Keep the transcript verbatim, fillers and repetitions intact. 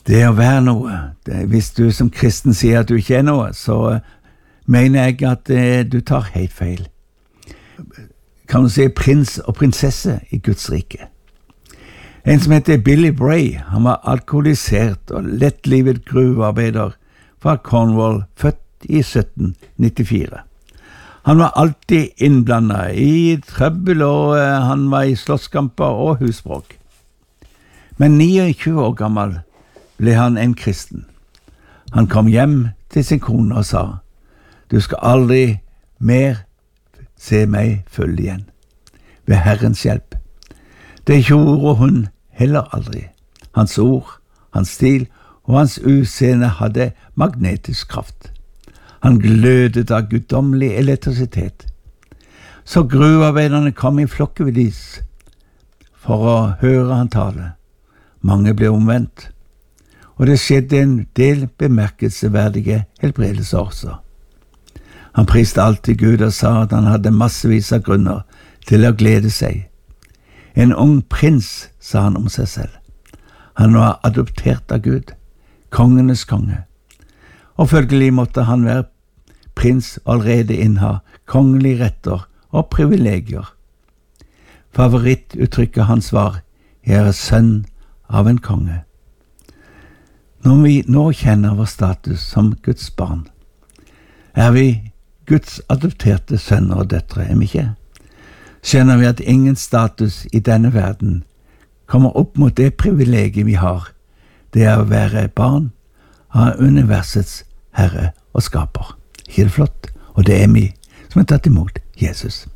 Det å være noe, det, hvis du som kristen sier at du ikke er noe, så mener jeg at eh, du tar helt feil. Kan du si prins og prinsesse i Guds rike? En som heter Billy Bray, han var alkoholisert og lettlivet gruvearbeider fra Cornwall, født i sytten nittifire. Han var alltid innblandet i trøbbel, og eh, han var i slåsskamper og husbråk. Men niogtjue år gammel ble han en kristen. Han kom hjem til sin kone og sa, «Du skal aldri mer se meg full igjen, ved Herrens hjelp.» Det gjorde hun heller aldri. Hans ord, hans stil og hans utseende hadde magnetisk kraft. Han glødet av guddommelig elektrisitet. Så gruvearbeiderne kom i flokkevis for å høre han tale. Mange ble omvendt, og det skjedde en del bemerkelsesverdige helbredelser også. Han priste alltid Gud og sa at han hadde massevis av grunner til å glede seg. En ung prins, sa han om seg selv. Han var adoptert av Gud, kongenes konge. Og følgelig måtte han være prins allerede inneha kongelige retter og privilegier. Favorittuttrykket hans var, «Jeg er sønn av en konge». Når vi nå kjenner vår status som Guds barn, er vi Guds adopterte sønner og døtre, er vi ikke? Skjønner vi at ingen status i denne verden kommer opp mot det privilegiet vi har, det er å være barn av universets herre og skaper. Ikke det flott? Og det er vi som har tatt imot Jesus.